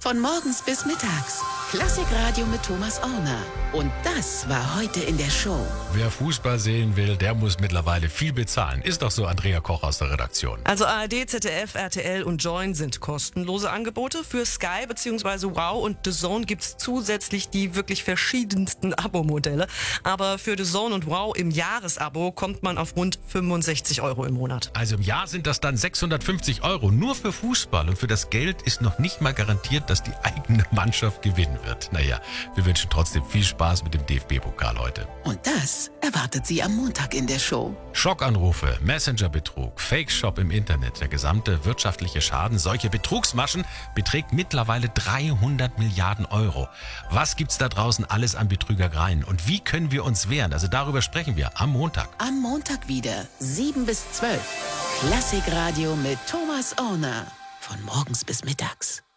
Von morgens bis mittags. Klassikradio mit Thomas Orner. Und das war heute in der Show. Wer Fußball sehen will, der muss mittlerweile viel bezahlen. Ist doch so, Andrea Koch aus der Redaktion. Also ARD, ZDF, RTL und Joyn sind kostenlose Angebote. Für Sky bzw. Wow und DAZN gibt's zusätzlich die wirklich verschiedensten Abo-Modelle. Aber für DAZN und Wow im Jahresabo kommt man auf rund 65 € im Monat. Also im Jahr sind das dann 650 € nur für Fußball. Und für das Geld ist noch nicht mal garantiert, dass die eigene Mannschaft gewinnen wird. Naja, wir wünschen trotzdem viel Spaß mit dem DFB-Pokal heute. Und das erwartet Sie am Montag in der Show. Schockanrufe, Messenger-Betrug, Fake-Shop im Internet, der gesamte wirtschaftliche Schaden, solche Betrugsmaschen beträgt mittlerweile 300 Milliarden €. Was gibt's da draußen alles an Betrügereien und wie können wir uns wehren? Also darüber sprechen wir am Montag. Am Montag wieder, 7 bis 12. Klassikradio mit Thomas Orner. Von morgens bis mittags.